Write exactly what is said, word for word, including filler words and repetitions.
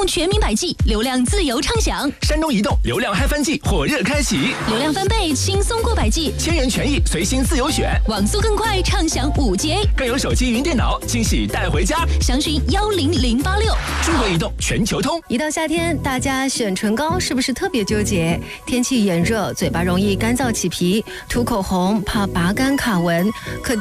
动全民百 G， 流量自由畅享。 山东移动流量嗨翻季火热开启， 流量翻倍，轻松过百 G， 千元权益随心自由选， 网速更快，畅享五 G A， 更有手机云电脑惊喜带回家。 详询幺零零八六。 中国移动全球通。 一到夏天，大家选唇膏是不是特别纠结？天气炎热，嘴巴容易干燥起皮，涂口红怕拔干卡纹，可